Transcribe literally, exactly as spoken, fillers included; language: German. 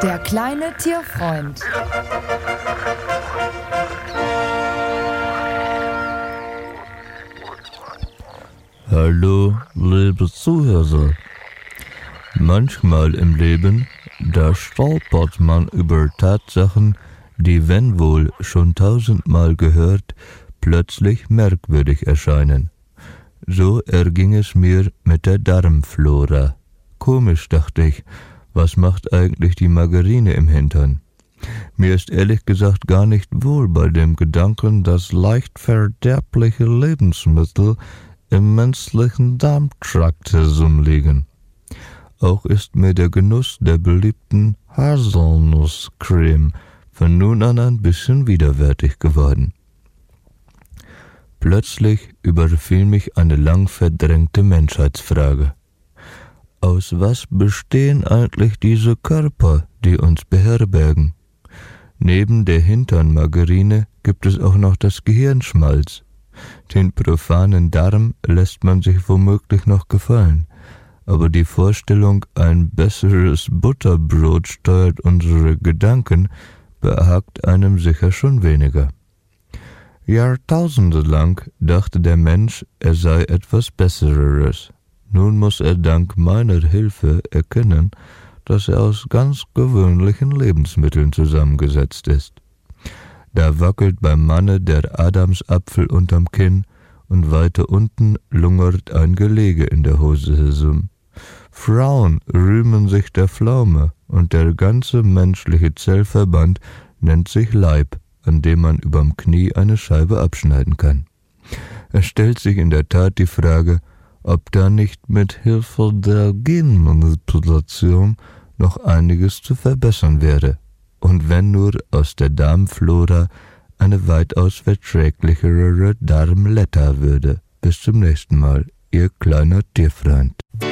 Der kleine Tierfreund. Hallo, liebe Zuhörer. Manchmal im Leben, da stolpert man über Tatsachen, die, wenn wohl schon tausendmal gehört, plötzlich merkwürdig erscheinen. So erging es mir mit der Darmflora. Komisch, dachte ich, was macht eigentlich die Margarine im Hintern? Mir ist ehrlich gesagt gar nicht wohl bei dem Gedanken, dass leicht verderbliche Lebensmittel im menschlichen Darmtrakt herumliegen. Auch ist mir der Genuss der beliebten Haselnusscreme von nun an ein bisschen widerwärtig geworden. Plötzlich überfiel mich eine lang verdrängte Menschheitsfrage. Aus was bestehen eigentlich diese Körper, die uns beherbergen? Neben der Hinternmargarine gibt es auch noch das Gehirnschmalz. Den profanen Darm lässt man sich womöglich noch gefallen, aber die Vorstellung, ein besseres Butterbrot steuert unsere Gedanken, behagt einem sicher schon weniger. Jahrtausende lang dachte der Mensch, er sei etwas Besseres. Nun muss er dank meiner Hilfe erkennen, dass er aus ganz gewöhnlichen Lebensmitteln zusammengesetzt ist. Da wackelt beim Manne der Adamsapfel unterm Kinn und weiter unten lungert ein Gelege in der Hose herum. Frauen rühmen sich der Pflaume und der ganze menschliche Zellverband nennt sich Leib, an dem man überm Knie eine Scheibe abschneiden kann. Es stellt sich in der Tat die Frage, ob da nicht mit Hilfe der Genmanipulation noch einiges zu verbessern wäre. Und wenn nur aus der Darmflora eine weitaus verträglichere Darmletta würde. Bis zum nächsten Mal, Ihr kleiner Tierfreund.